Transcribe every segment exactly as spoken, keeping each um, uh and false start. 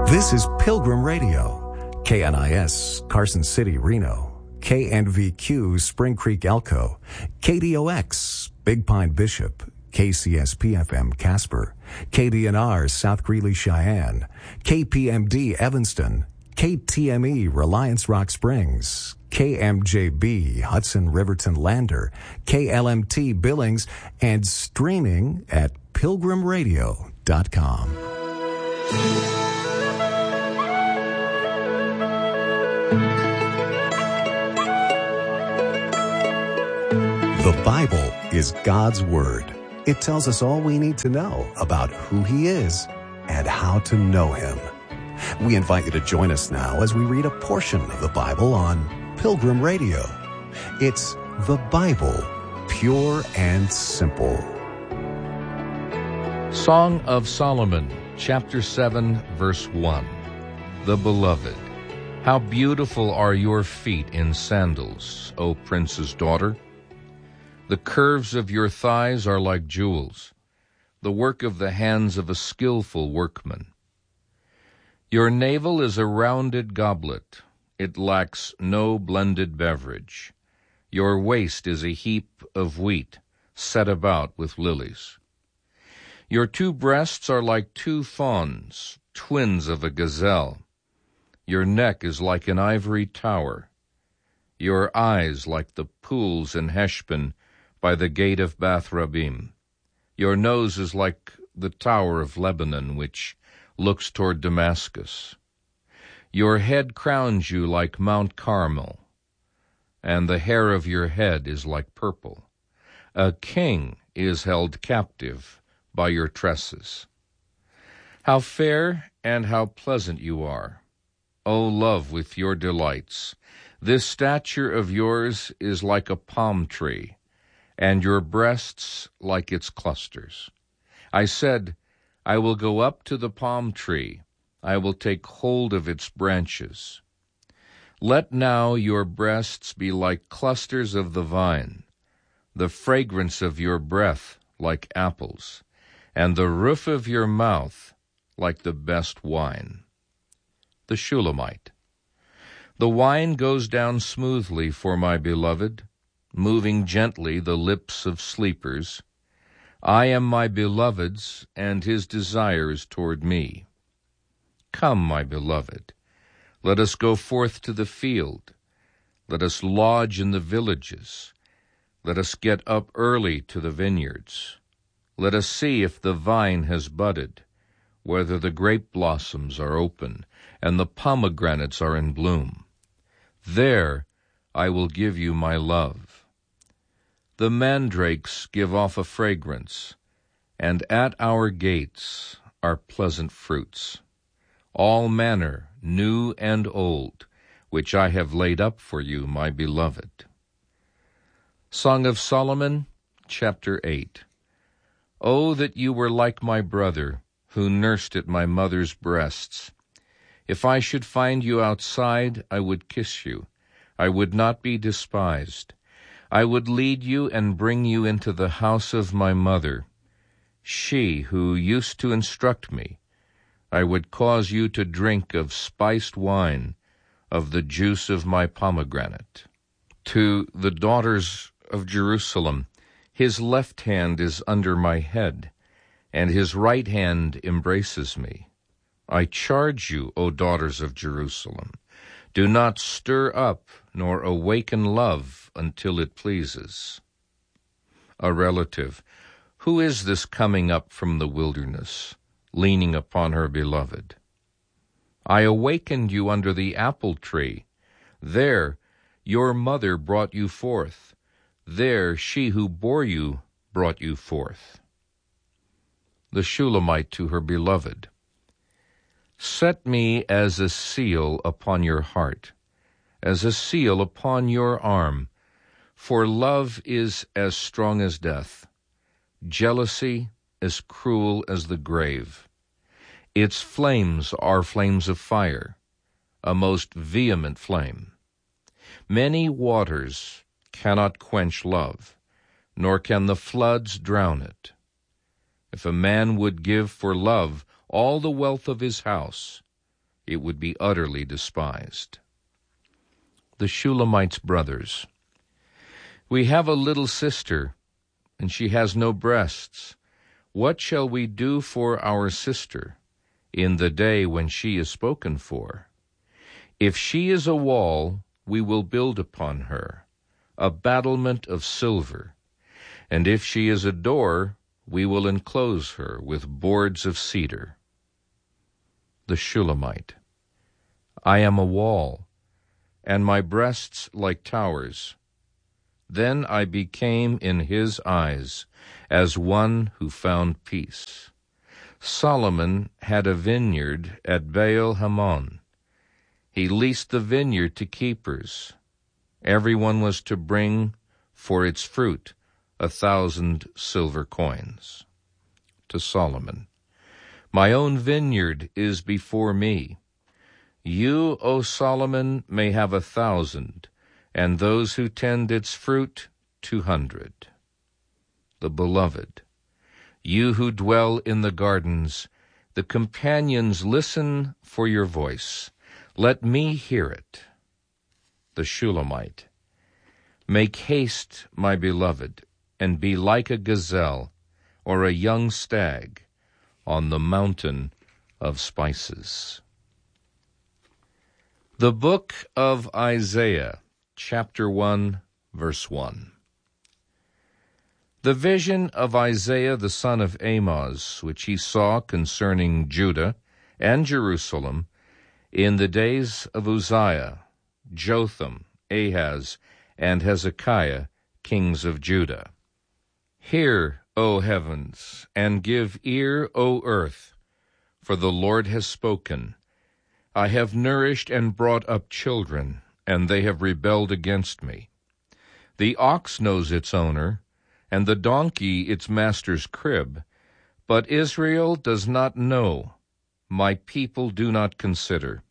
This is Pilgrim Radio, K N I S, Carson City, Reno, K N V Q, Spring Creek, Elko, K D O X, Big Pine, Bishop, K C S P F M, Casper, K D N R, South Greeley, Cheyenne, K P M D, Evanston, K T M E, Reliance Rock Springs, K M J B, Hudson Riverton Lander, K L M T Billings, and streaming at pilgrim radio dot com. The Bible is God's Word. It tells us all we need to know about who He is and how to know Him. We invite you to join us now as we read a portion of the Bible on Pilgrim Radio. It's the Bible, pure and simple. Song of Solomon, chapter seven, verse one. The Beloved. How beautiful are your feet in sandals, O prince's daughter! The curves of your thighs are like jewels, the work of the hands of a skillful workman. Your navel is a rounded goblet. It lacks no blended beverage. Your waist is a heap of wheat, set about with lilies. Your two breasts are like two fawns, twins of a gazelle. Your neck is like an ivory tower. Your eyes like the pools in Heshbon by the gate of Bath-rabbim. Your nose is like the tower of Lebanon, which looks toward Damascus. Your head crowns you like Mount Carmel, and the hair of your head is like purple. A king is held captive by your tresses. How fair and how pleasant you are, O love, with your delights! This stature of yours is like a palm tree, and your breasts like its clusters. I said, I will go up to the palm tree. I will take hold of its branches. Let now your breasts be like clusters of the vine, the fragrance of your breath like apples, and the roof of your mouth like the best wine. The Shulamite. The wine goes down smoothly for my beloved, moving gently the lips of sleepers. I am my beloved's, and his desires toward me. Come, my beloved, let us go forth to the field. Let us lodge in the villages. Let us get up early to the vineyards. Let us see if the vine has budded, whether the grape blossoms are open, and the pomegranates are in bloom. There I will give you my love. The mandrakes give off a fragrance, and at our gates are pleasant fruits, all manner, new and old, which I have laid up for you, my beloved. Song of Solomon, chapter eight. Oh, that you were like my brother, who nursed at my mother's breasts. If I should find you outside, I would kiss you. I would not be despised. I would lead you and bring you into the house of my mother, she who used to instruct me. I would cause you to drink of spiced wine, of the juice of my pomegranate. To the daughters of Jerusalem, his left hand is under my head, and his right hand embraces me. I charge you, O daughters of Jerusalem, do not stir up nor awaken love until it pleases. A relative. Who is this coming up from the wilderness, leaning upon her beloved? I awakened you under the apple tree. There your mother brought you forth. There she who bore you brought you forth. The Shulamite to her beloved. Set me as a seal upon your heart, as a seal upon your arm, for love is as strong as death, jealousy as cruel as the grave. Its flames are flames of fire, a most vehement flame. Many waters cannot quench love, nor can the floods drown it. If a man would give for love all the wealth of his house, it would be utterly despised. The Shulamite's brothers. We have a little sister, and she has no breasts. What shall we do for our sister in the day when she is spoken for? If she is a wall, we will build upon her, a battlement of silver. And if she is a door, we will enclose her with boards of cedar. The Shulamite. I am a wall, and my breasts like towers. Then I became in his eyes as one who found peace. Solomon had a vineyard at Baal Hamon. He leased the vineyard to keepers. Everyone was to bring for its fruit a thousand silver coins. To Solomon, my own vineyard is before me. You, O Solomon, may have a thousand, and those who tend its fruit two hundred. The Beloved, you who dwell in the gardens, the companions listen for your voice. Let me hear it. The Shulamite, make haste, my beloved, and be like a gazelle or a young stag on the mountain of spices. The book of Isaiah, chapter one, verse one. The vision of Isaiah the son of Amoz, which he saw concerning Judah and Jerusalem in the days of Uzziah, Jotham, Ahaz, and Hezekiah, kings of Judah. Hear, O heavens, and give ear, O earth, for the Lord has spoken. I have nourished and brought up children, and they have rebelled against me. The ox knows its owner, and the donkey its master's crib, but Israel does not know, my people do not consider.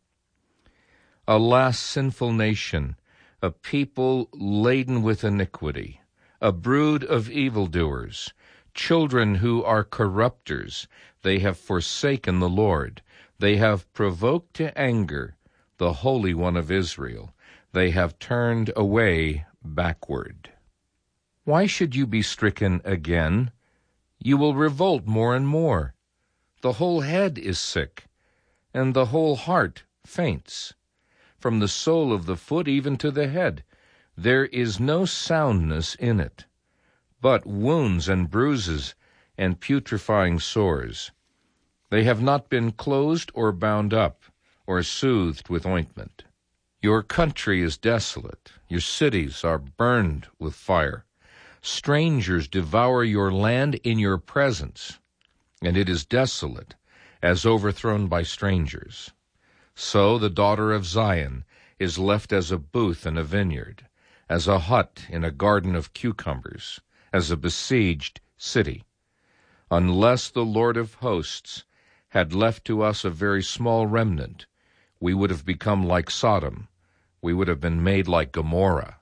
Alas, sinful nation, a people laden with iniquity, a brood of evildoers, children who are corrupters. They have forsaken the Lord. They have provoked to anger the Holy One of Israel. They have turned away backward. Why should you be stricken again? You will revolt more and more. The whole head is sick, and the whole heart faints. From the sole of the foot even to the head, there is no soundness in it, but wounds and bruises and putrefying sores. They have not been closed or bound up or soothed with ointment. Your country is desolate. Your cities are burned with fire. Strangers devour your land in your presence, and it is desolate, as overthrown by strangers. So the daughter of Zion is left as a booth in a vineyard, as a hut in a garden of cucumbers, as a besieged city. Unless the Lord of hosts had left to us a very small remnant, we would have become like Sodom. We would have been made like Gomorrah.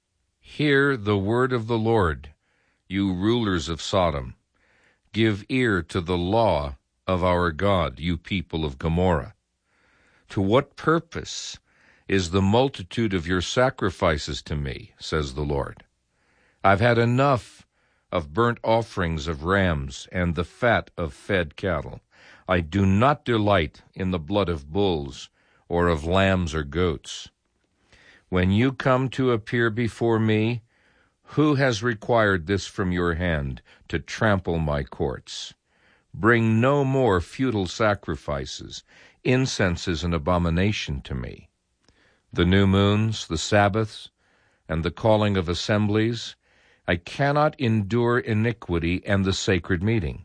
Hear the word of the Lord, you rulers of Sodom. Give ear to the law of our God, you people of Gomorrah. To what purpose is the multitude of your sacrifices to me, says the Lord? I've had enough of burnt offerings of rams and the fat of fed cattle. I do not delight in the blood of bulls or of lambs or goats. When you come to appear before me, who has required this from your hand, to trample my courts? Bring no more futile sacrifices. Incense is an abomination to me. The new moons, the Sabbaths, and the calling of assemblies, I cannot endure iniquity and the sacred meeting.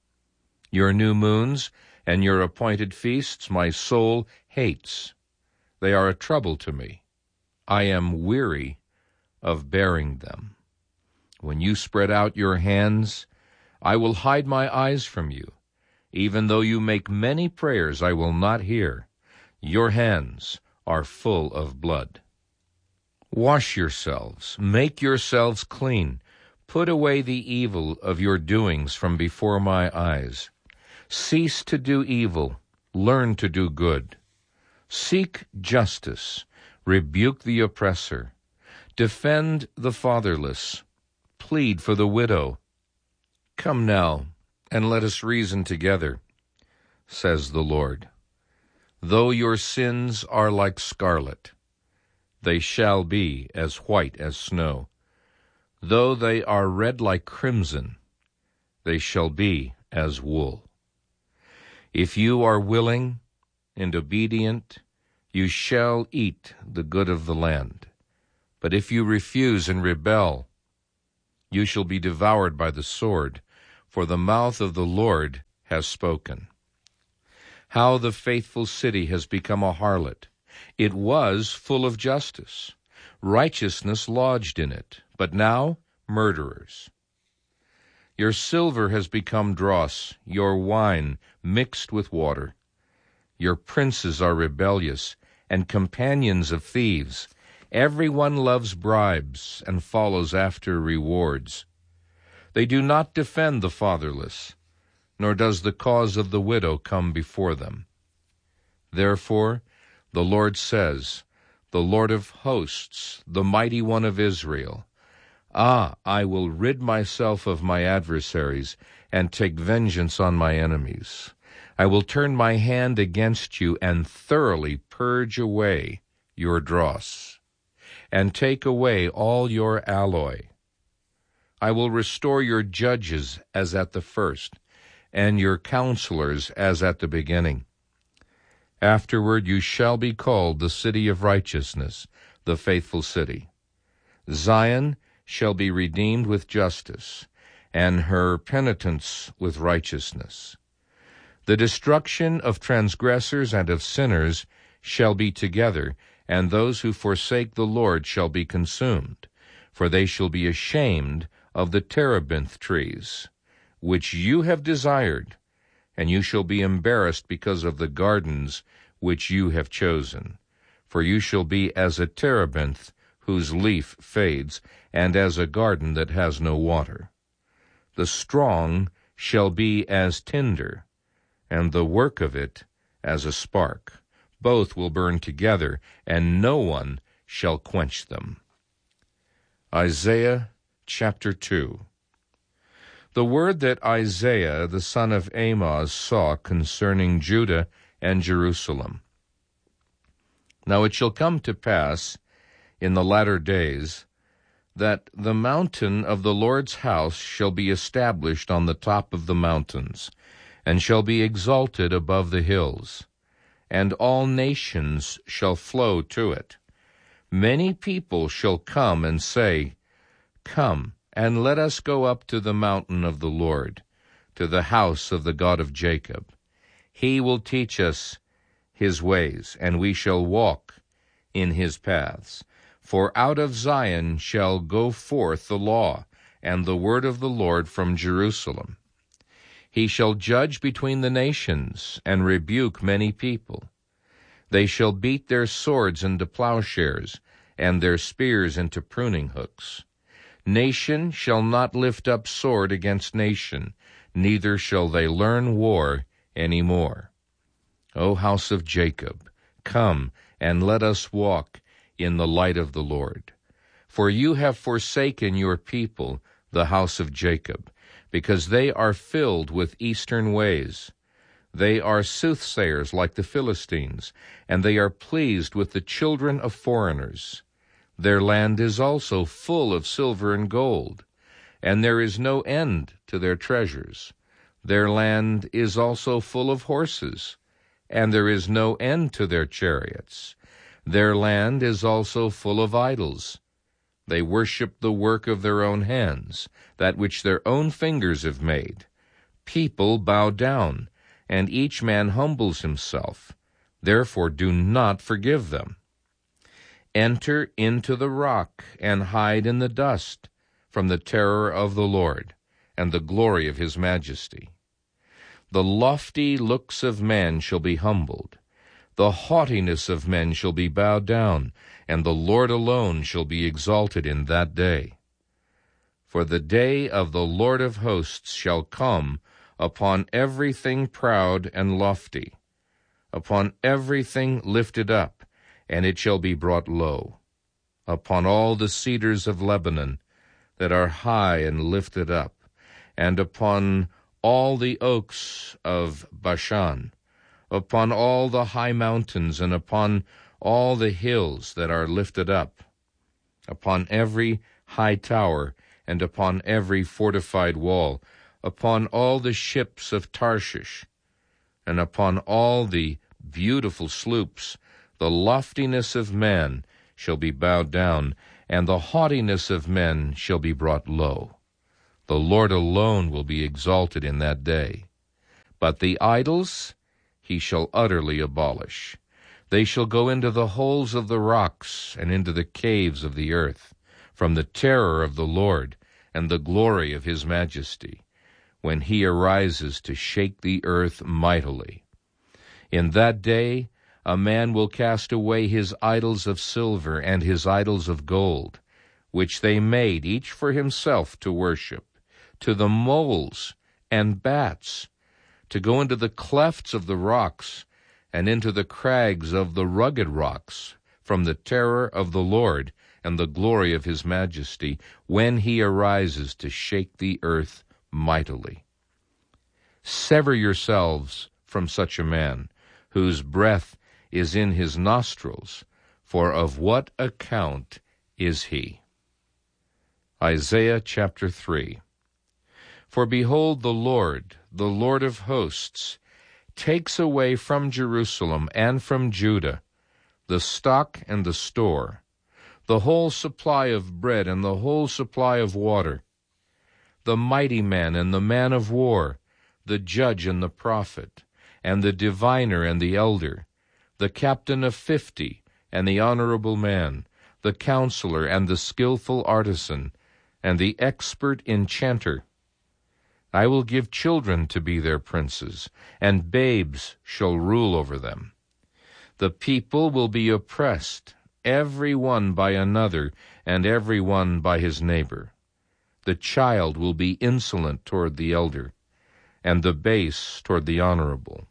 Your new moons and your appointed feasts my soul hates. They are a trouble to me. I am weary of bearing them. When you spread out your hands, I will hide my eyes from you. Even though you make many prayers, I will not hear. Your hands are full of blood. Wash yourselves, make yourselves clean. Put away the evil of your doings from before my eyes. Cease to do evil, learn to do good. Seek justice, rebuke the oppressor, defend the fatherless, plead for the widow. Come now, and let us reason together, says the Lord. Though your sins are like scarlet, they shall be as white as snow. Though they are red like crimson, they shall be as wool. If you are willing and obedient, you shall eat the good of the land. But if you refuse and rebel, you shall be devoured by the sword, for the mouth of the Lord has spoken. How the faithful city has become a harlot. It was full of justice. Righteousness lodged in it, but now murderers. Your silver has become dross, your wine mixed with water. Your princes are rebellious and companions of thieves. Everyone loves bribes and follows after rewards. They do not defend the fatherless, nor does the cause of the widow come before them. Therefore, the Lord says, the Lord of hosts, the mighty one of Israel, Ah, I will rid myself of my adversaries and take vengeance on my enemies. I will turn my hand against you and thoroughly purge away your dross, and take away all your alloy. I will restore your judges as at the first, and your counselors as at the beginning. Afterward you shall be called the city of righteousness, the faithful city. Zion shall be redeemed with justice, and her penitents with righteousness. The destruction of transgressors and of sinners shall be together, and those who forsake the Lord shall be consumed, for they shall be ashamed of the terebinth trees, which you have desired, and you shall be embarrassed because of the gardens which you have chosen. For you shall be as a terebinth whose leaf fades, and as a garden that has no water. The strong shall be as tinder, and the work of it as a spark. Both will burn together, and no one shall quench them. Isaiah chapter two. The word that Isaiah the son of Amoz saw concerning Judah and Jerusalem. Now it shall come to pass in the latter days that the mountain of the Lord's house shall be established on the top of the mountains, and shall be exalted above the hills, and all nations shall flow to it. Many people shall come and say, Come, and let us go up to the mountain of the Lord, to the house of the God of Jacob. He will teach us his ways, and we shall walk in his paths. For out of Zion shall go forth the law, and the word of the Lord from Jerusalem. He shall judge between the nations, and rebuke many people. They shall beat their swords into plowshares, and their spears into pruning hooks. Nation shall not lift up sword against nation, neither shall they learn war any more. O house of Jacob, come, and let us walk in the light of the Lord. For you have forsaken your people, the house of Jacob, because they are filled with eastern ways. They are soothsayers like the Philistines, and they are pleased with the children of foreigners. Their land is also full of silver and gold, and there is no end to their treasures. Their land is also full of horses, and there is no end to their chariots. Their land is also full of idols. They worship the work of their own hands, that which their own fingers have made. People bow down, and each man humbles himself. Therefore do not forgive them. Enter into the rock, and hide in the dust, from the terror of the Lord, and the glory of his majesty. The lofty looks of man shall be humbled. The haughtiness of men shall be bowed down, and the Lord alone shall be exalted in that day. For the day of the Lord of hosts shall come upon everything proud and lofty, upon everything lifted up, and it shall be brought low, upon all the cedars of Lebanon that are high and lifted up, and upon all the oaks of Bashan, upon all the high mountains, and upon all the hills that are lifted up, upon every high tower, and upon every fortified wall, upon all the ships of Tarshish, and upon all the beautiful sloops. The loftiness of man shall be bowed down, and the haughtiness of men shall be brought low. The Lord alone will be exalted in that day. But the idols he shall utterly abolish. They shall go into the holes of the rocks and into the caves of the earth, from the terror of the Lord and the glory of his majesty, when he arises to shake the earth mightily. In that day a man will cast away his idols of silver and his idols of gold, which they made each for himself to worship, to the moles and bats, to go into the clefts of the rocks and into the crags of the rugged rocks, from the terror of the Lord and the glory of his majesty, when he arises to shake the earth mightily. Sever yourselves from such a man, whose breath is in his nostrils, for of what account is he? Isaiah chapter three. For behold, the Lord, the Lord of hosts, takes away from Jerusalem and from Judah the stock and the store, the whole supply of bread and the whole supply of water, the mighty man and the man of war, the judge and the prophet, and the diviner and the elder, the captain of fifty and the honorable man, the counselor and the skillful artisan, and the expert enchanter. I will give children to be their princes, and babes shall rule over them. The people will be oppressed, every one by another, and every one by his neighbor. The child will be insolent toward the elder, and the base toward the honorable.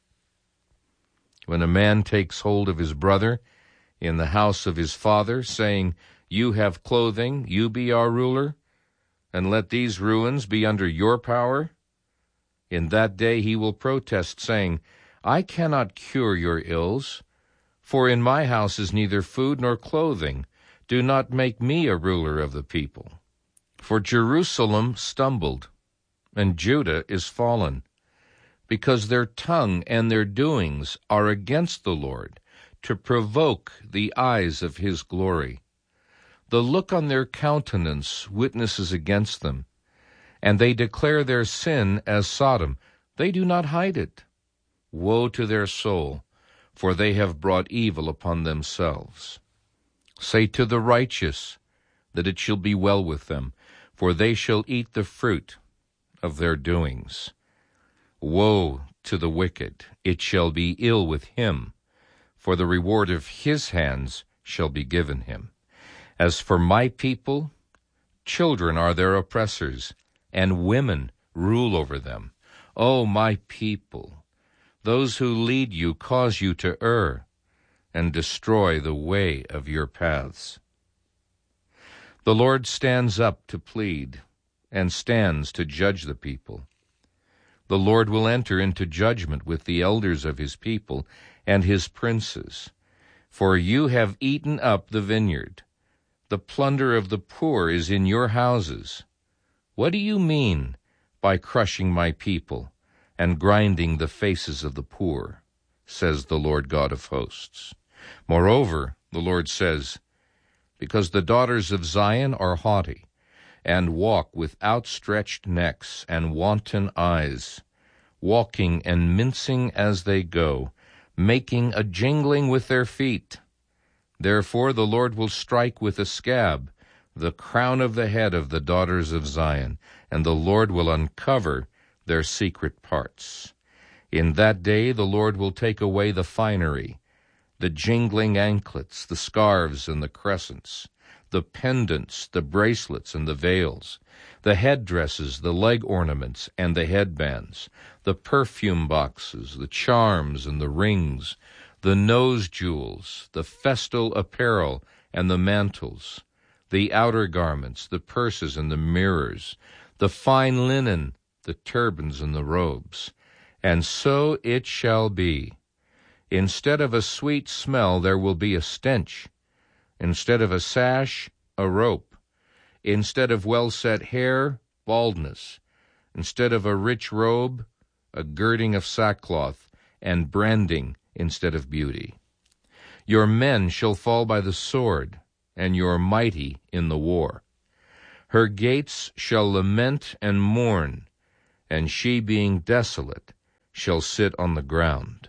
When a man takes hold of his brother in the house of his father, saying, You have clothing, you be our ruler, and let these ruins be under your power, in that day he will protest, saying, I cannot cure your ills, for in my house is neither food nor clothing. Do not make me a ruler of the people. For Jerusalem stumbled, and Judah is fallen, because their tongue and their doings are against the Lord, to provoke the eyes of his glory. The look on their countenance witnesses against them, and they declare their sin as Sodom. They do not hide it. Woe to their soul, for they have brought evil upon themselves. Say to the righteous that it shall be well with them, for they shall eat the fruit of their doings. Woe to the wicked, it shall be ill with him, for the reward of his hands shall be given him. As for my people, children are their oppressors, and women rule over them. O my people, those who lead you cause you to err, and destroy the way of your paths. The Lord stands up to plead, and stands to judge the people. The Lord will enter into judgment with the elders of his people and his princes. For you have eaten up the vineyard. The plunder of the poor is in your houses. What do you mean by crushing my people and grinding the faces of the poor, says the Lord God of hosts. Moreover, the Lord says, because the daughters of Zion are haughty, and walk with outstretched necks and wanton eyes, walking and mincing as they go, making a jingling with their feet. Therefore the Lord will strike with a scab the crown of the head of the daughters of Zion, and the Lord will uncover their secret parts. In that day the Lord will take away the finery, the jingling anklets, the scarves, and the crescents, the pendants, the bracelets, and the veils, the headdresses, the leg ornaments, and the headbands, the perfume boxes, the charms and the rings, the nose jewels, the festal apparel and the mantles, the outer garments, the purses and the mirrors, the fine linen, the turbans and the robes. And so it shall be. Instead of a sweet smell, there will be a stench. Instead of a sash, a rope. Instead of well-set hair, baldness. Instead of a rich robe, a girding of sackcloth, and branding instead of beauty. Your men shall fall by the sword, and your mighty in the war. Her gates shall lament and mourn, and she, being desolate, shall sit on the ground.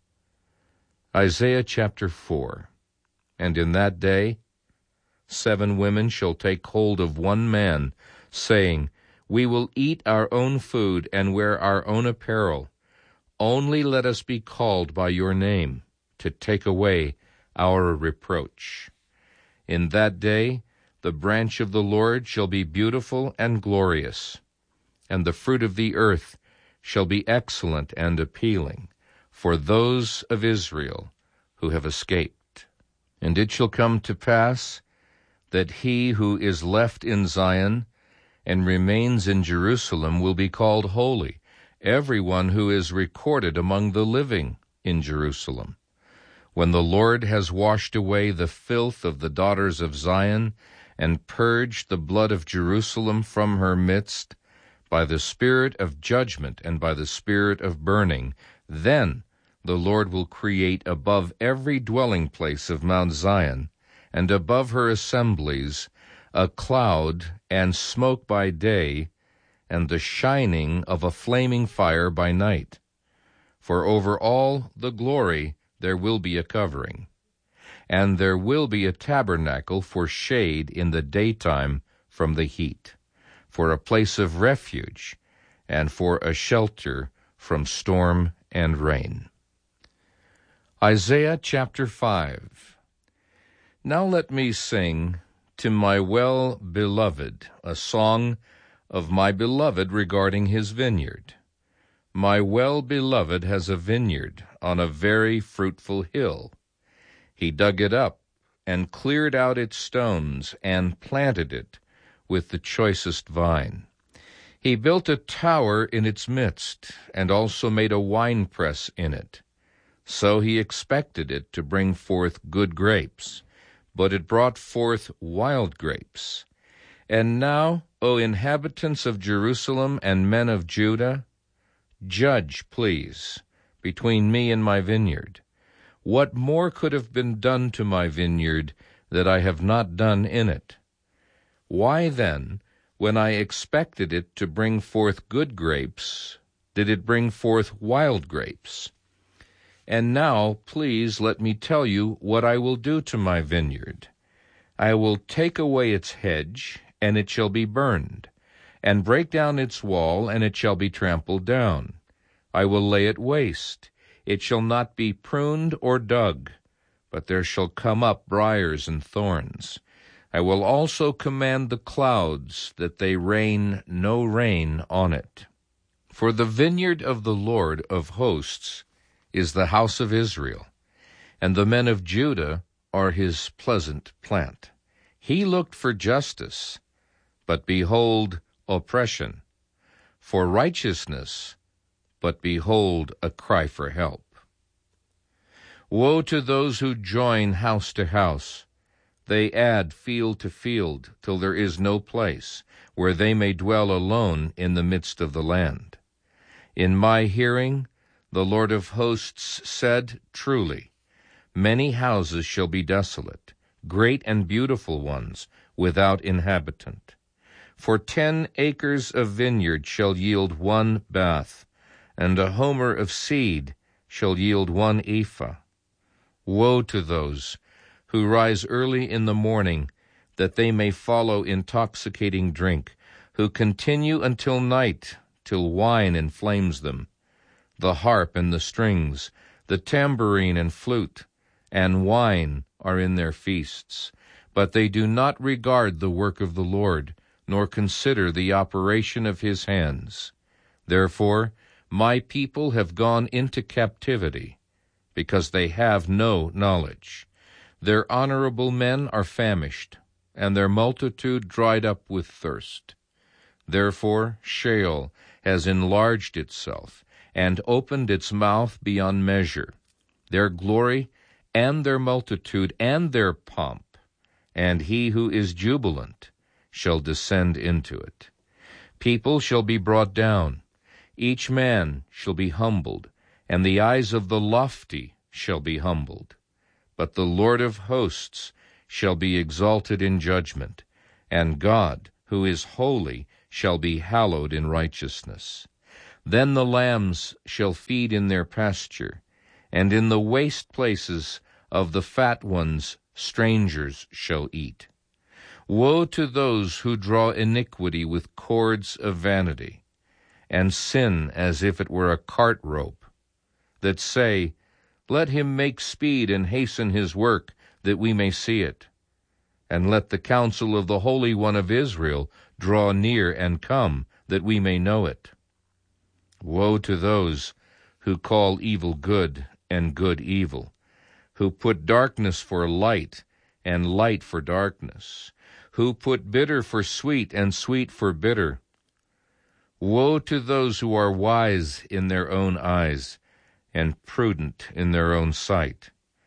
Isaiah chapter four. And in that day seven women shall take hold of one man, saying, We will eat our own food and wear our own apparel. Only let us be called by your name, to take away our reproach. In that day the branch of the Lord shall be beautiful and glorious, and the fruit of the earth shall be excellent and appealing, for those of Israel who have escaped. And it shall come to pass that he who is left in Zion and remains in Jerusalem will be called holy, every one who is recorded among the living in Jerusalem. When the Lord has washed away the filth of the daughters of Zion and purged the blood of Jerusalem from her midst, by the spirit of judgment and by the spirit of burning, then the Lord will create above every dwelling place of Mount Zion, and above her assemblies, a cloud and smoke by day, and the shining of a flaming fire by night. For over all the glory there will be a covering, and there will be a tabernacle for shade in the daytime from the heat, for a place of refuge, and for a shelter from storm and rain. Isaiah chapter five. Now let me sing to my well-beloved a song of my beloved regarding his vineyard. My well-beloved has a vineyard on a very fruitful hill. He dug it up and cleared out its stones and planted it with the choicest vine. He built a tower in its midst and also made a winepress in it. So he expected it to bring forth good grapes, but it brought forth wild grapes. And now, O inhabitants of Jerusalem and men of Judah, judge, please, between me and my vineyard. What more could have been done to my vineyard that I have not done in it? Why then, when I expected it to bring forth good grapes, did it bring forth wild grapes? And now, please let me tell you what I will do to my vineyard. I will take away its hedge, and it shall be burned, and break down its wall, and it shall be trampled down. I will lay it waste. It shall not be pruned or dug, but there shall come up briars and thorns. I will also command the clouds that they rain no rain on it. For the vineyard of the Lord of hosts is the house of Israel, and the men of Judah are his pleasant plant. He looked for justice, but behold oppression, for righteousness, but behold a cry for help. Woe to those who join house to house. They add field to field, till there is no place where they may dwell alone in the midst of the land. In my hearing, the Lord of hosts said, Truly, many houses shall be desolate, great and beautiful ones, without inhabitant. For ten acres of vineyard shall yield one bath, and a homer of seed shall yield one ephah. Woe to those who rise early in the morning, that they may follow intoxicating drink, who continue until night, till wine inflames them. The harp and the strings, the tambourine and flute, and wine are in their feasts. But they do not regard the work of the Lord, nor consider the operation of his hands. Therefore my people have gone into captivity, because they have no knowledge. Their honorable men are famished, and their multitude dried up with thirst. Therefore Sheol has enlarged itself, and opened its mouth beyond measure. Their glory, and their multitude, and their pomp, and he who is jubilant shall descend into it. People shall be brought down, each man shall be humbled, and the eyes of the lofty shall be humbled. But the Lord of hosts shall be exalted in judgment, and God, who is holy, shall be hallowed in righteousness. Then the lambs shall feed in their pasture, and in the waste places of the fat ones strangers shall eat. Woe to those who draw iniquity with cords of vanity, and sin as if it were a cart rope, that say, Let him make speed and hasten his work, that we may see it. And let the counsel of the Holy One of Israel draw near and come, that we may know it. Woe to those who call evil good and good evil, who put darkness for light and light for darkness, who put bitter for sweet and sweet for bitter. Woe to those who are wise in their own eyes and prudent in their own sight.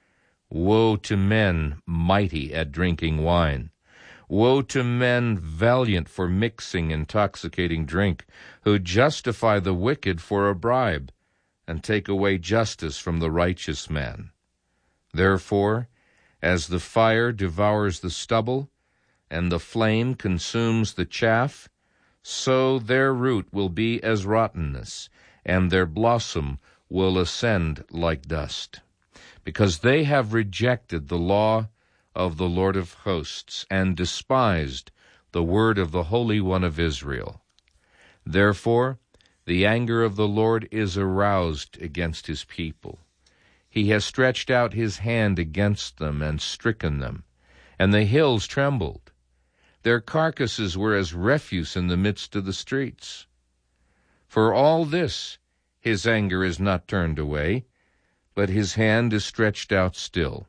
Woe to men mighty at drinking wine. Woe to men valiant for mixing intoxicating drink, who justify the wicked for a bribe, and take away justice from the righteous man. Therefore, as the fire devours the stubble, and the flame consumes the chaff, so their root will be as rottenness, and their blossom will ascend like dust. Because they have rejected the law of the Lord of hosts, and despised the word of the Holy One of Israel. Therefore the anger of the Lord is aroused against his people. He has stretched out his hand against them and stricken them, and the hills trembled. Their carcasses were as refuse in the midst of the streets. For all this his anger is not turned away, but his hand is stretched out still.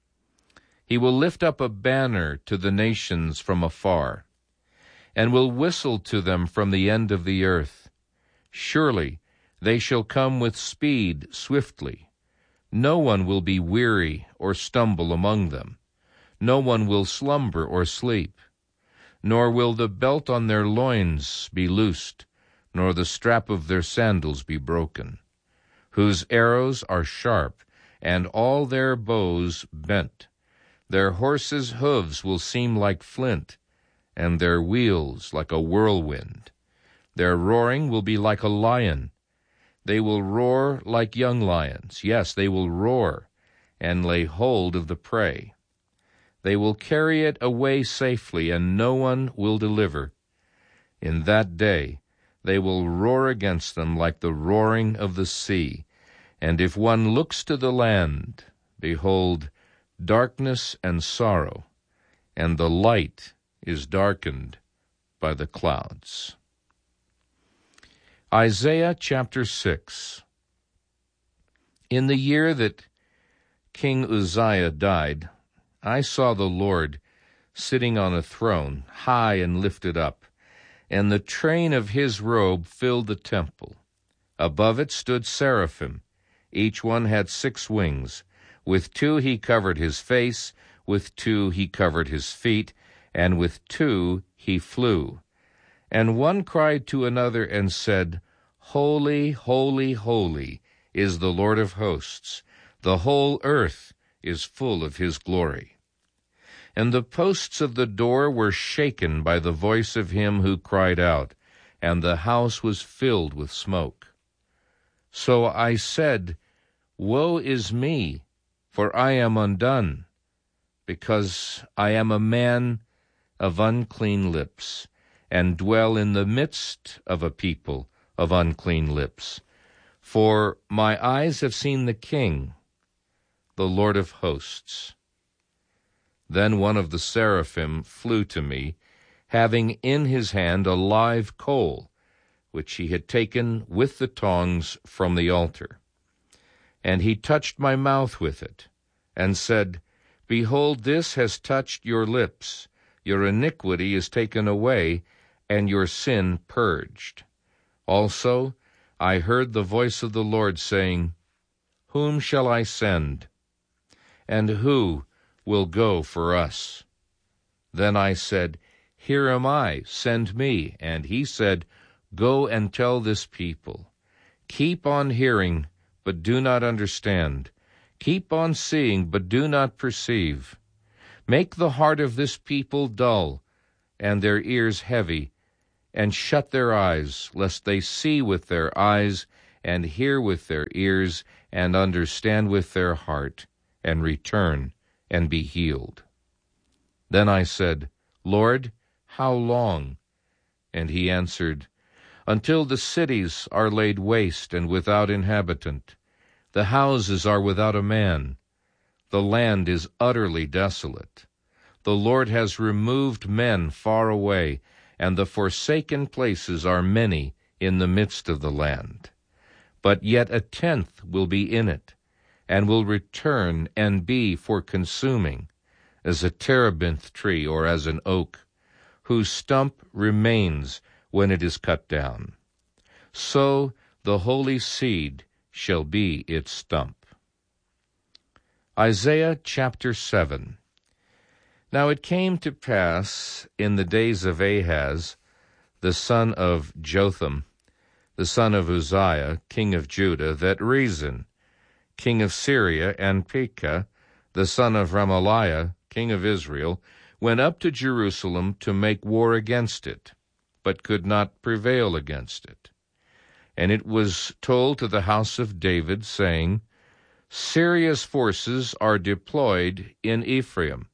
He will lift up a banner to the nations from afar, and will whistle to them from the end of the earth. Surely they shall come with speed swiftly. No one will be weary or stumble among them. No one will slumber or sleep. Nor will the belt on their loins be loosed, nor the strap of their sandals be broken, whose arrows are sharp, and all their bows bent. Their horses' hoofs will seem like flint, and their wheels like a whirlwind. Their roaring will be like a lion. They will roar like young lions. Yes, they will roar and lay hold of the prey. They will carry it away safely, and no one will deliver. In that day they will roar against them like the roaring of the sea. And if one looks to the land, behold, darkness and sorrow, and the light is darkened by the clouds. Isaiah chapter six. In the year that King Uzziah died, I saw the Lord sitting on a throne, high and lifted up, and the train of his robe filled the temple. Above it stood seraphim. Each one had six wings. With two he covered his face, with two he covered his feet, and with two he flew. And one cried to another and said, Holy, holy, holy is the Lord of hosts. The whole earth is full of his glory. And the posts of the door were shaken by the voice of him who cried out, and the house was filled with smoke. So I said, Woe is me, for I am undone, because I am a man of unclean lips, and dwell in the midst of a people of unclean lips. For my eyes have seen the King, the Lord of hosts. Then one of the seraphim flew to me, having in his hand a live coal, which he had taken with the tongs from the altar. And he touched my mouth with it, and said, Behold, this has touched your lips. Your iniquity is taken away, and your sin purged. Also I heard the voice of the Lord saying, Whom shall I send? And who will go for us? Then I said, Here am I, send me. And he said, Go and tell this people. Keep on hearing, but do not understand. Keep on seeing, but do not perceive. Make the heart of this people dull, and their ears heavy, and shut their eyes, lest they see with their eyes, and hear with their ears, and understand with their heart, and return, and be healed. Then I said, Lord, how long? And he answered, Until the cities are laid waste and without inhabitant, the houses are without a man, the land is utterly desolate. The Lord has removed men far away, and the forsaken places are many in the midst of the land. But yet a tenth will be in it, and will return and be for consuming, as a terebinth tree or as an oak, whose stump remains when it is cut down. So the holy seed shall be its stump. Isaiah chapter seven. Now it came to pass in the days of Ahaz, the son of Jotham, the son of Uzziah, king of Judah, that Rezin, king of Syria, and Pekah, the son of Remaliah, king of Israel, went up to Jerusalem to make war against it, but could not prevail against it. And it was told to the house of David, saying, Syria's forces are deployed in Ephraim.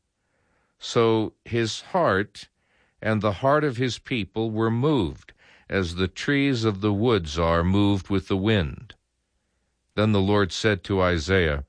So his heart and the heart of his people were moved, as the trees of the woods are moved with the wind. Then the Lord said to Isaiah,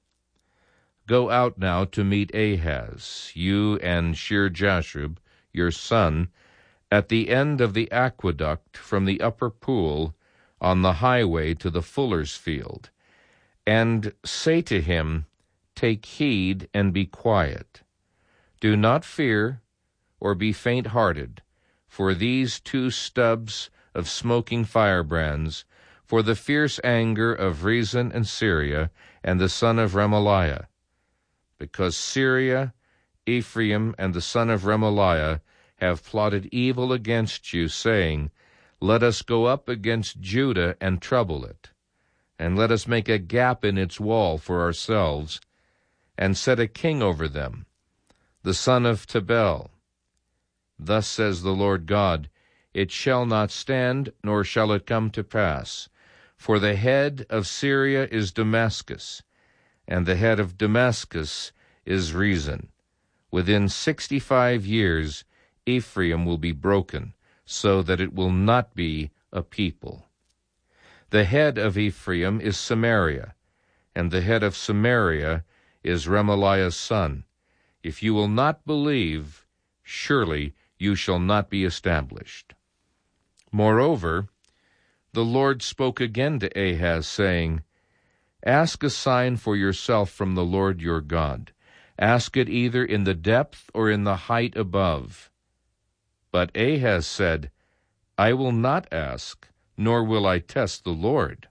Go out now to meet Ahaz, you and Shear-Jashub, your son, at the end of the aqueduct from the upper pool on the highway to the fuller's field, and say to him, Take heed and be quiet. Do not fear or be faint-hearted, for these two stubs of smoking firebrands, for the fierce anger of Rezin and Syria and the son of Remaliah, because Syria, Ephraim, and the son of Remaliah have plotted evil against you, saying, Let us go up against Judah and trouble it, and let us make a gap in its wall for ourselves, and set a king over them, the son of Tabel. Thus says the Lord God, It shall not stand, nor shall it come to pass. For the head of Syria is Damascus, and the head of Damascus is Rezin. Within sixty-five years Ephraim will be broken, so that it will not be a people. The head of Ephraim is Samaria, and the head of Samaria is Remaliah's son. If you will not believe, surely you shall not be established. Moreover, the Lord spoke again to Ahaz, saying, Ask a sign for yourself from the Lord your God. Ask it either in the depth or in the height above. But Ahaz said, I will not ask, nor will I test the Lord.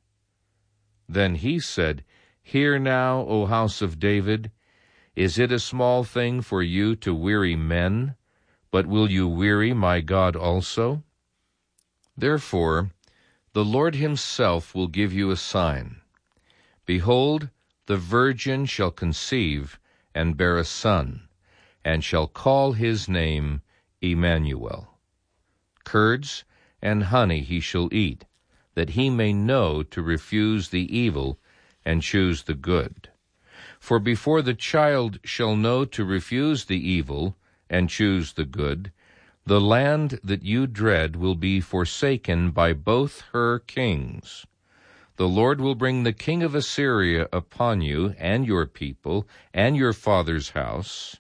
Then he said, Hear now, O house of David, is it a small thing for you to weary men, but will you weary my God also? Therefore, the Lord himself will give you a sign. Behold, the virgin shall conceive and bear a son, and shall call his name Emmanuel. Curds and honey he shall eat, that he may know to refuse the evil and choose the good. For before the child shall know to refuse the evil and choose the good, the land that you dread will be forsaken by both her kings. The Lord will bring the king of Assyria upon you and your people and your father's house,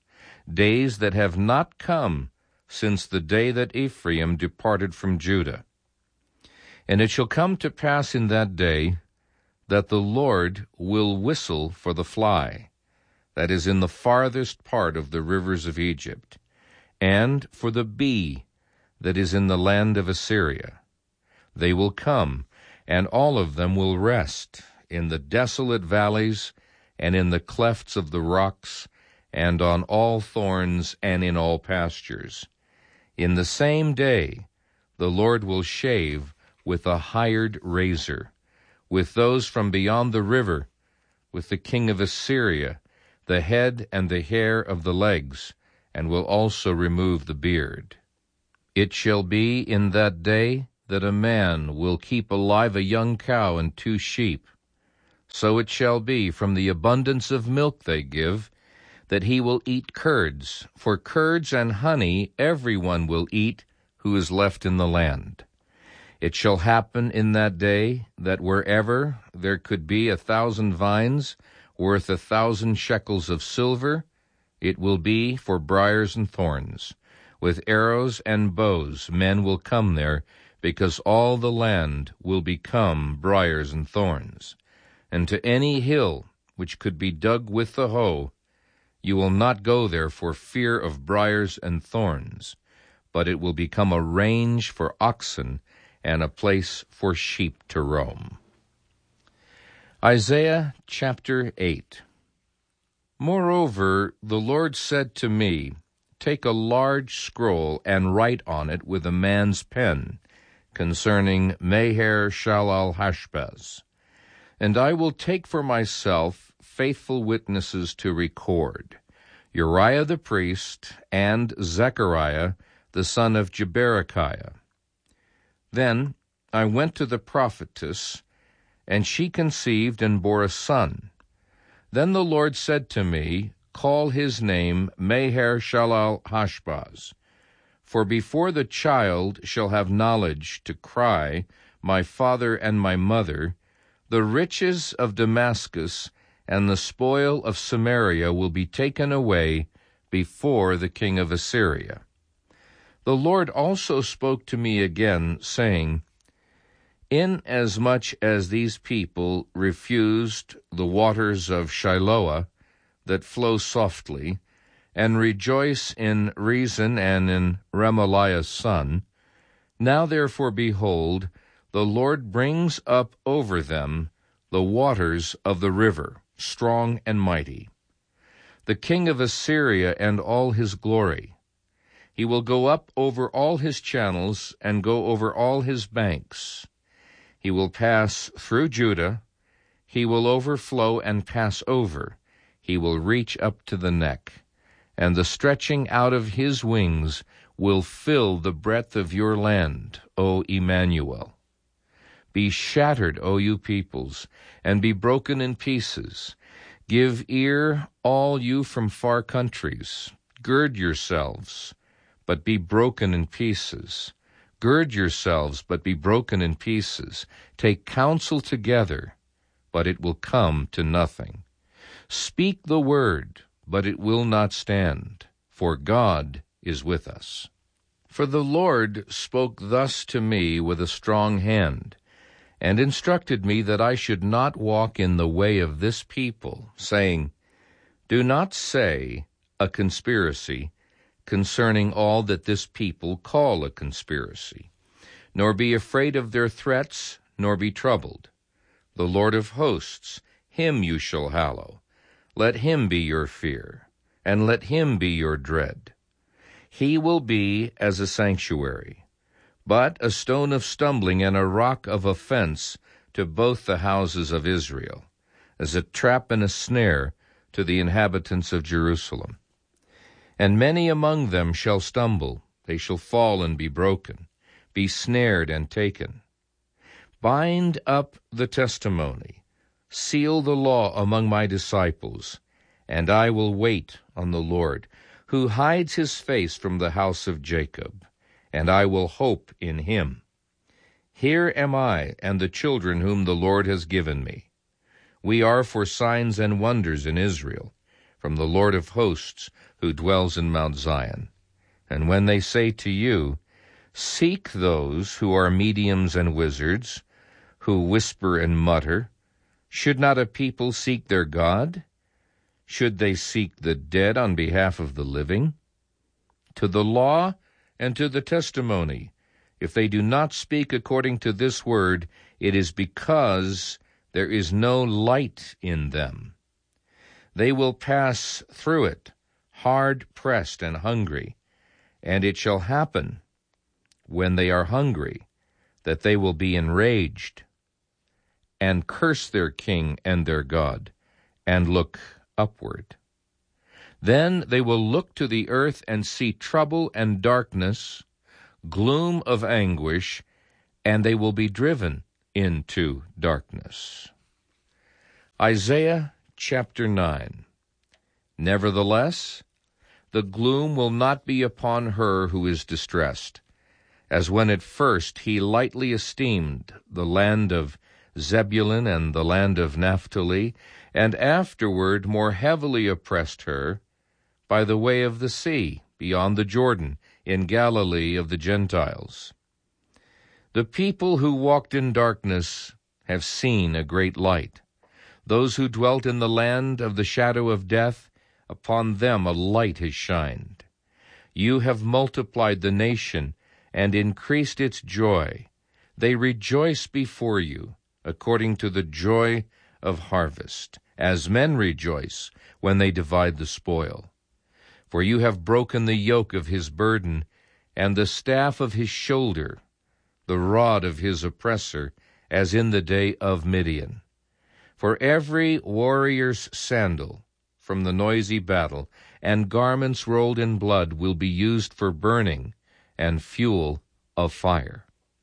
days that have not come since the day that Ephraim departed from Judah. And it shall come to pass in that day that the Lord will whistle for the fly, that is in the farthest part of the rivers of Egypt, and for the bee that is in the land of Assyria. They will come, and all of them will rest in the desolate valleys, and in the clefts of the rocks, and on all thorns, and in all pastures. In the same day the Lord will shave with a hired razor, with those from beyond the river, with the king of Assyria, the head and the hair of the legs, and will also remove the beard. It shall be in that day that a man will keep alive a young cow and two sheep. So it shall be from the abundance of milk they give, that he will eat curds, for curds and honey every one will eat who is left in the land. It shall happen in that day that wherever there could be a thousand vines worth a thousand shekels of silver, it will be for briars and thorns. With arrows and bows men will come there, because all the land will become briars and thorns. And to any hill which could be dug with the hoe, you will not go there for fear of briars and thorns, but it will become a range for oxen and a place for sheep to roam. Isaiah chapter eight. Moreover, the Lord said to me, Take a large scroll and write on it with a man's pen, concerning Maher-shalal-Hashbaz. And I will take for myself faithful witnesses to record, Uriah the priest, and Zechariah the son of Jeberechiah. Then I went to the prophetess, and she conceived and bore a son. Then the Lord said to me, Call his name Maher-shalal-Hashbaz, for before the child shall have knowledge to cry, My father and my mother, the riches of Damascus and the spoil of Samaria will be taken away before the king of Assyria. The Lord also spoke to me again, saying, Inasmuch as these people refused the waters of Shiloah that flow softly, and rejoice in Rezin and in Remaliah's son, now therefore, behold, the Lord brings up over them the waters of the river, strong and mighty, the king of Assyria and all his glory. He will go up over all his channels and go over all his banks. He will pass through Judah. He will overflow and pass over. He will reach up to the neck, and the stretching out of his wings will fill the breadth of your land, O Emmanuel. Be shattered, O you peoples, and be broken in pieces. Give ear, all you from far countries. Gird yourselves, but be broken in pieces. Gird yourselves, but be broken in pieces. Take counsel together, but it will come to nothing. Speak the word, but it will not stand, for God is with us. For the Lord spoke thus to me with a strong hand, and instructed me that I should not walk in the way of this people, saying, Do not say a conspiracy concerning all that this people call a conspiracy, nor be afraid of their threats, nor be troubled. The Lord of hosts, him you shall hallow. Let him be your fear, and let him be your dread. He will be as a sanctuary, but a stone of stumbling and a rock of offense to both the houses of Israel, as a trap and a snare to the inhabitants of Jerusalem. And many among them shall stumble, they shall fall and be broken, be snared and taken. Bind up the testimony, seal the law among my disciples, and I will wait on the Lord, who hides his face from the house of Jacob, and I will hope in him. Here am I and the children whom the Lord has given me. We are for signs and wonders in Israel, from the Lord of hosts, who dwells in Mount Zion. And when they say to you, seek those who are mediums and wizards, who whisper and mutter, should not a people seek their God? Should they seek the dead on behalf of the living? To the law and to the testimony, if they do not speak according to this word, it is because there is no light in them. They will pass through it, hard-pressed and hungry, and it shall happen, when they are hungry, that they will be enraged, and curse their king and their God, and look upward. Then they will look to the earth and see trouble and darkness, gloom of anguish, and they will be driven into darkness. Isaiah chapter nine. Nevertheless, the gloom will not be upon her who is distressed, as when at first he lightly esteemed the land of Zebulun and the land of Naphtali, and afterward more heavily oppressed her by the way of the sea, beyond the Jordan, in Galilee of the Gentiles. The people who walked in darkness have seen a great light. Those who dwelt in the land of the shadow of death, upon them a light has shined. You have multiplied the nation and increased its joy. They rejoice before you, according to the joy of harvest, as men rejoice when they divide the spoil. For you have broken the yoke of his burden, and the staff of his shoulder, the rod of his oppressor, as in the day of Midian. For every warrior's sandal from the noisy battle, and garments rolled in blood, will be used for burning and fuel of fire.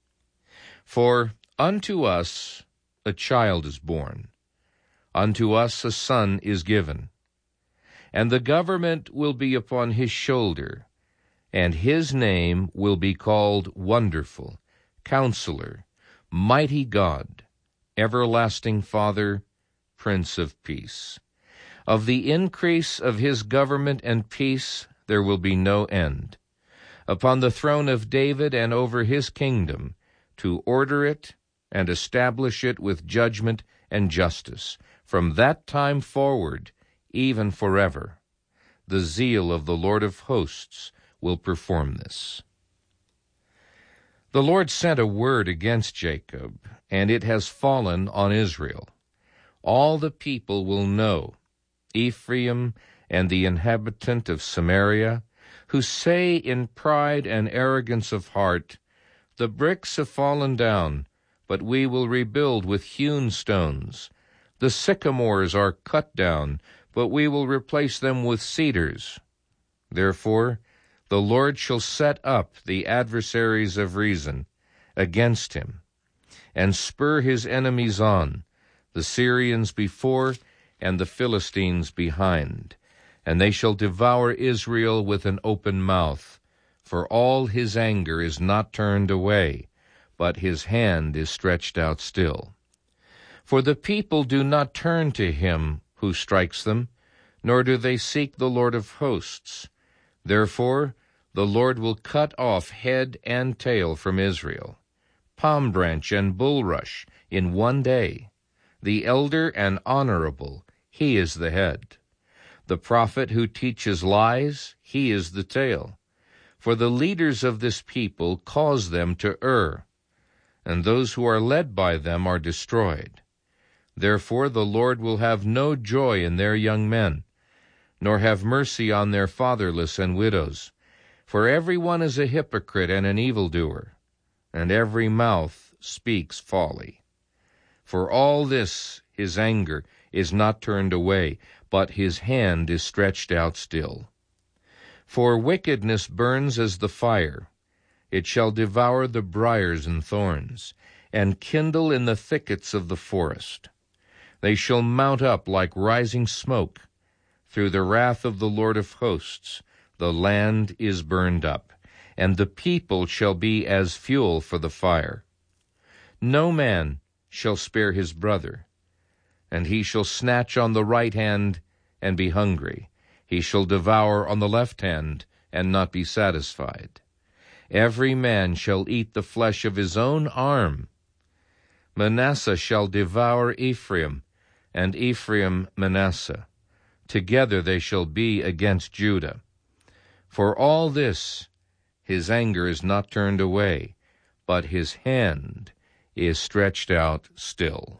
For unto us a child is born, unto us a son is given, and the government will be upon his shoulder, and his name will be called Wonderful, Counselor, Mighty God, Everlasting Father, Prince of Peace. Of the increase of his government and peace there will be no end, upon the throne of David and over his kingdom, to order it and establish it with judgment and justice, from that time forward, even forever. The zeal of the Lord of hosts will perform this. The Lord sent a word against Jacob, and it has fallen on Israel. All the people will know, Ephraim and the inhabitant of Samaria, who say in pride and arrogance of heart, the bricks have fallen down, but we will rebuild with hewn stones. The sycamores are cut down, but we will replace them with cedars. Therefore, the Lord shall set up the adversaries of reason against him, and spur his enemies on, the Syrians before and the Philistines behind. And they shall devour Israel with an open mouth, for all his anger is not turned away, but his hand is stretched out still. For the people do not turn to him who strikes them, nor do they seek the Lord of hosts. Therefore the Lord will cut off head and tail from Israel, palm branch and bulrush in one day. The elder and honorable, he is the head. The prophet who teaches lies, he is the tail. For the leaders of this people cause them to err, and those who are led by them are destroyed. Therefore the Lord will have no joy in their young men, nor have mercy on their fatherless and widows. For every one is a hypocrite and an evildoer, and every mouth speaks folly. For all this his anger is not turned away, but his hand is stretched out still. For wickedness burns as the fire. It shall devour the briars and thorns, and kindle in the thickets of the forest. They shall mount up like rising smoke. Through the wrath of the Lord of hosts, the land is burned up, and the people shall be as fuel for the fire. No man shall spare his brother, and he shall snatch on the right hand and be hungry. He shall devour on the left hand, and not be satisfied. Every man shall eat the flesh of his own arm. Manasseh shall devour Ephraim, and Ephraim Manasseh. Together they shall be against Judah. For all this his anger is not turned away, but his hand is stretched out still.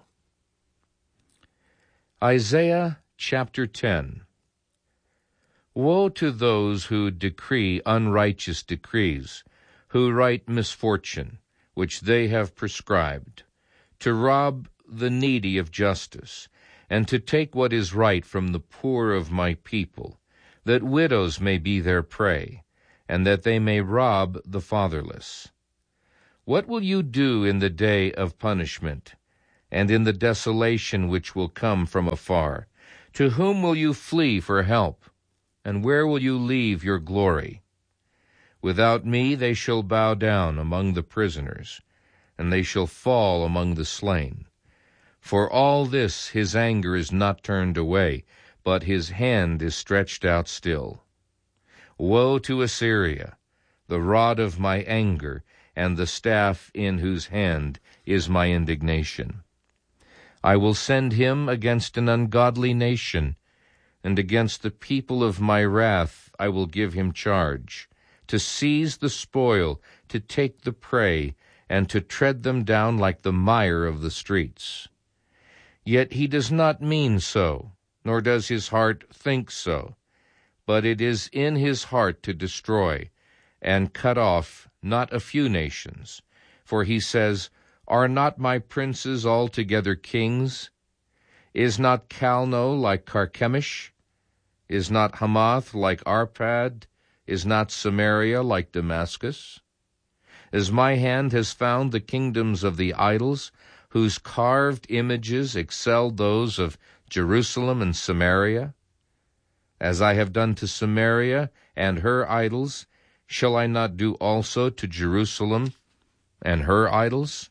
Isaiah chapter ten. Woe to those who decree unrighteous decrees, who write misfortune, which they have prescribed, to rob the needy of justice, and to take what is right from the poor of my people, that widows may be their prey, and that they may rob the fatherless. What will you do in the day of punishment, and in the desolation which will come from afar? To whom will you flee for help? And where will you leave your glory? Without me they shall bow down among the prisoners, and they shall fall among the slain. For all this his anger is not turned away, but his hand is stretched out still. Woe to Assyria, the rod of my anger, and the staff in whose hand is my indignation. I will send him against an ungodly nation, and against the people of my wrath I will give him charge, to seize the spoil, to take the prey, and to tread them down like the mire of the streets. Yet he does not mean so, nor does his heart think so, but it is in his heart to destroy, and cut off not a few nations. For he says, Are not my princes altogether kings? Is not Calno like Carchemish? Is not Hamath like Arpad? Is not Samaria like Damascus? As my hand has found the kingdoms of the idols, whose carved images excel those of Jerusalem and Samaria? As I have done to Samaria and her idols, shall I not do also to Jerusalem and her idols?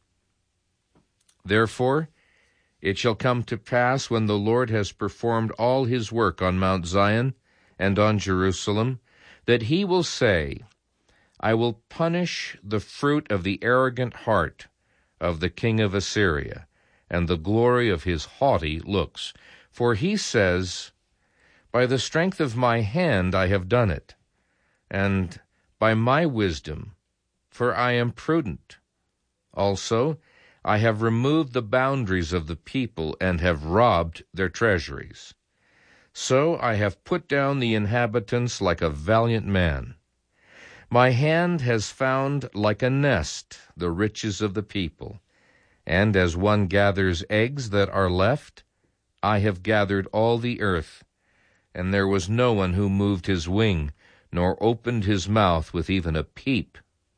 Therefore, it shall come to pass, when the Lord has performed all his work on Mount Zion and on Jerusalem, that he will say, I will punish the fruit of the arrogant heart of the king of Assyria, and the glory of his haughty looks. For he says, By the strength of my hand I have done it, and by my wisdom, for I am prudent. Also, I have removed the boundaries of the people, and have robbed their treasuries. So I have put down the inhabitants like a valiant man. My hand has found like a nest the riches of the people, and as one gathers eggs that are left, I have gathered all the earth, and there was no one who moved his wing, nor opened his mouth with even a peep.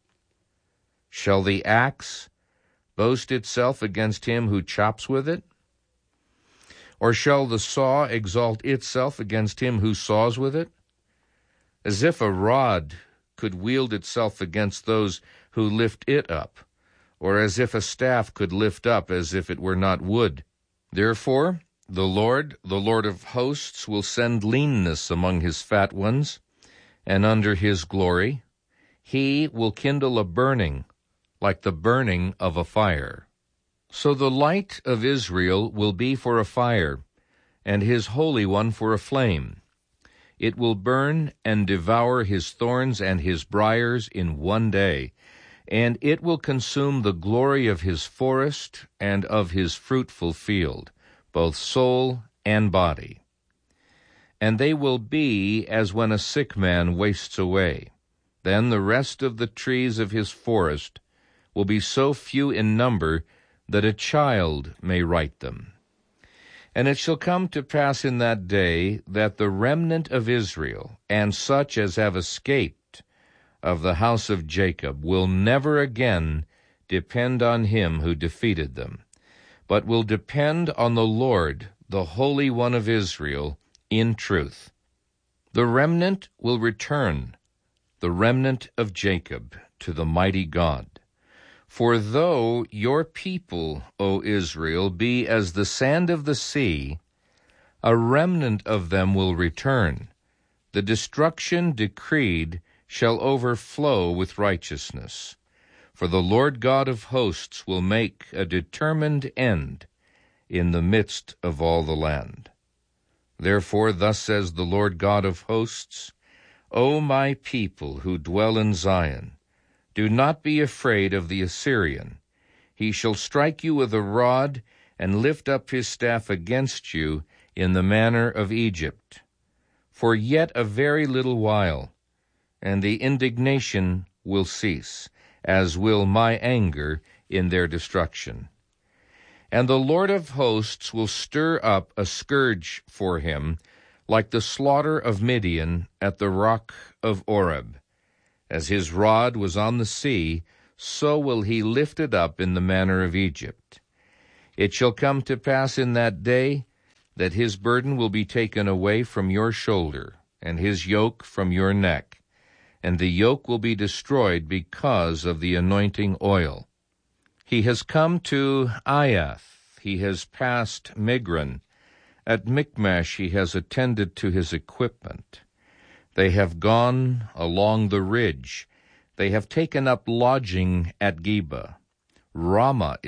Shall the axe boast itself against him who chops with it? Or shall the saw exalt itself against him who saws with it? As if a rod could wield itself against those who lift it up, or as if a staff could lift up as if it were not wood. Therefore the Lord, the Lord of hosts, will send leanness among his fat ones, and under his glory he will kindle a burning, like the burning of a fire. So the light of Israel will be for a fire, and his Holy One for a flame. It will burn and devour his thorns and his briars in one day, and it will consume the glory of his forest and of his fruitful field, both soul and body. And they will be as when a sick man wastes away. Then the rest of the trees of his forest will be so few in number that a child may write them. And it shall come to pass in that day that the remnant of Israel, and such as have escaped of the house of Jacob, will never again depend on him who defeated them, but will depend on the Lord, the Holy One of Israel, in truth. The remnant will return, the remnant of Jacob, to the mighty God. For though your people, O Israel, be as the sand of the sea, A remnant of them will return. The destruction decreed shall overflow with righteousness. For the Lord God of hosts will make a determined end in the midst of all the land. Therefore thus says the Lord God of hosts, O my people who dwell in Zion, do not be afraid of the Assyrian. He shall strike you with a rod, and lift up his staff against you in the manner of Egypt. For yet a very little while, and the indignation will cease, as will my anger in their destruction. And the Lord of hosts will stir up a scourge for him, like the slaughter of Midian at the rock of Oreb. As his rod was on the sea, so will he lift it up in the manner of Egypt. It shall come to pass in that day that his burden will be taken away from your shoulder, and his yoke from your neck, and the yoke will be destroyed because of the anointing oil. He has come to Aiath, he has passed Migron. At Michmash he has attended to his equipment. They have gone along the ridge. They have taken up lodging at Geba. Ramah